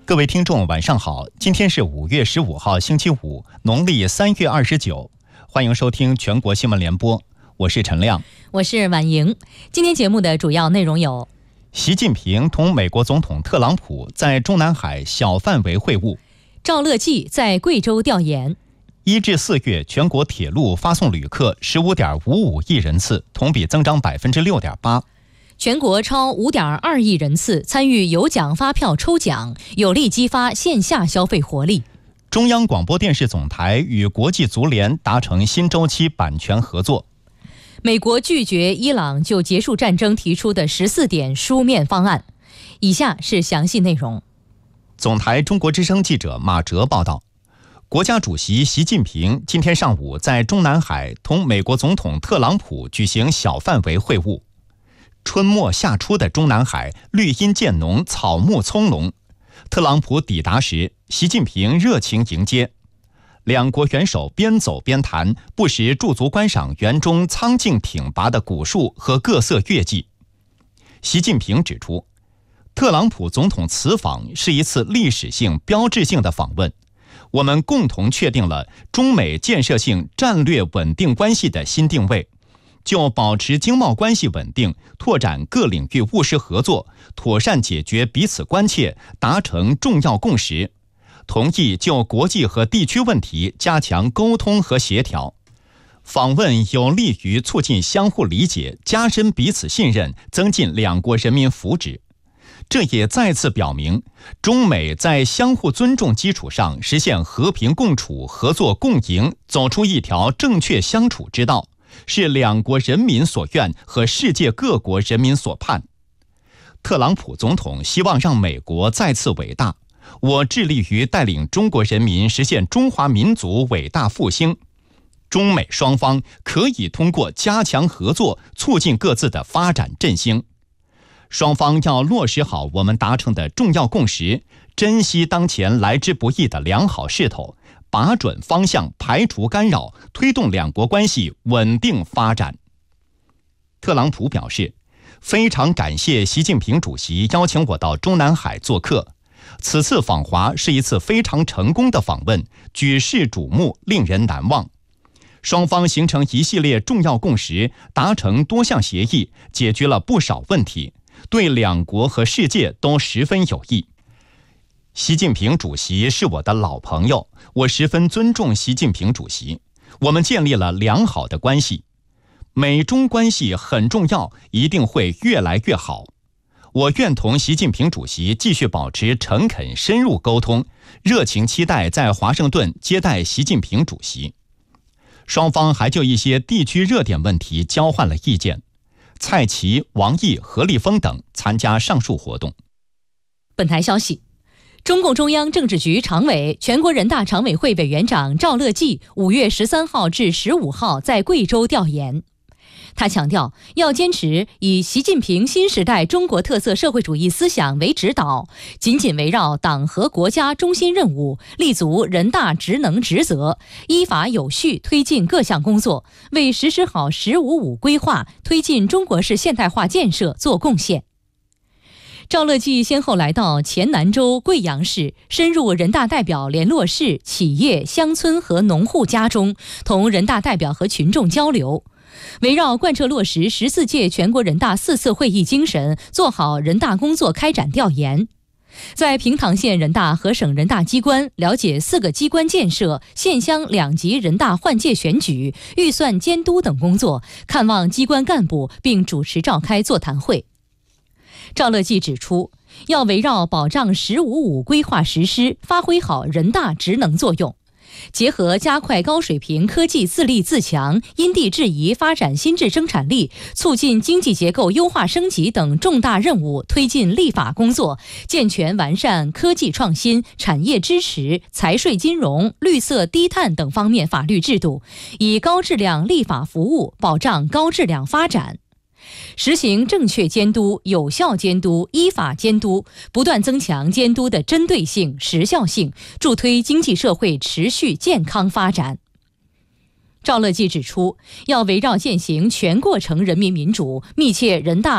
各位听众晚上好，今天是5月15号星期五，农历3月29，欢迎收听全国新闻联播，我是陈亮， 我是婉莹。今天节目的主要内容有： 习近平同美国总统特朗普在中南海小范围会晤； 赵乐际在贵州调研 ；1至4月全国铁路发送旅客15.55亿人次，同比增长6.8%。 全国超5.2亿人次参与有奖发票抽奖，有力激发线下消费活力。 中央广播电视总台与国际足联达成新周期版权合作。 美国拒绝伊朗就结束战争提出的14点书面方案。以下是详细内容。 总台中国之声记者马哲报道，国家主席习近平今天上午在中南海同美国总统特朗普举行小范围会晤。春末夏初的中南海绿荫渐浓，草木葱茏。特朗普抵达时，习近平热情迎接，两国元首边走边谈，不时驻足观赏园中苍劲挺拔的古树和各色月季。习近平指出，特朗普总统此访是一次历史性标志性的访问，我们共同确定了中美建设性战略稳定关系的新定位，就保持经贸关系稳定，拓展各领域务实合作，妥善解决彼此关切，达成重要共识，同意就国际和地区问题加强沟通和协调。访问有利于促进相互理解，加深彼此信任，增进两国人民福祉。这也再次表明，中美在相互尊重基础上实现和平共处、合作共赢，走出一条正确相处之道，是两国人民所愿和世界各国人民所盼。特朗普总统希望让美国再次伟大，我致力于带领中国人民实现中华民族伟大复兴。中美双方可以通过加强合作，促进各自的发展振兴。双方要落实好我们达成的重要共识，珍惜当前来之不易的良好势头，把准方向，排除干扰，推动两国关系稳定发展。特朗普表示，非常感谢习近平主席邀请我到中南海做客，此次访华是一次非常成功的访问，举世瞩目，令人难忘。双方形成一系列重要共识，达成多项协议，解决了不少问题，对两国和世界都十分有益。习近平主席是我的老朋友，我十分尊重习近平主席，我们建立了良好的关系。美中关系很重要，一定会越来越好。我愿同习近平主席继续保持诚恳深入沟通，热情期待在华盛顿接待习近平主席。双方还就一些地区热点问题交换了意见。蔡奇、王毅、何立峰等参加上述活动。 本台消息，中共中央政治局常委、全国人大常委会委员长赵乐际5月13号至15号在贵州调研。他强调，要坚持以习近平新时代中国特色社会主义思想为指导，紧紧围绕党和国家中心任务，立足人大职能职责，依法有序推进各项工作，为实施好“15+5”规划、推进中国式现代化建设做贡献。赵乐际先后来到黔南州贵阳市，深入人大代表联络室、企业、乡村和农户家中，同人大代表和群众交流。围绕贯彻落实14届全国人大4次会议精神，做好人大工作开展调研。在平塘县人大和省人大机关了解4个机关建设、县乡2级人大换届选举、预算监督等工作，看望机关干部，并主持召开座谈会。赵乐际指出，要围绕保障“15+5”规划实施，发挥好人大职能作用，结合加快高水平科技自立自强、因地制宜发展新质生产力、促进经济结构优化升级等重大任务，推进立法工作，健全完善科技创新、产业支持、财税金融、绿色低碳等方面法律制度，以高质量立法服务保障高质量发展。实行正确监督、有效监督、依法监督，不断增强监督的针对性、时效性，助推经济社会持续健康发展。赵乐际指出，要围绕践行全过程人民民主，密切人大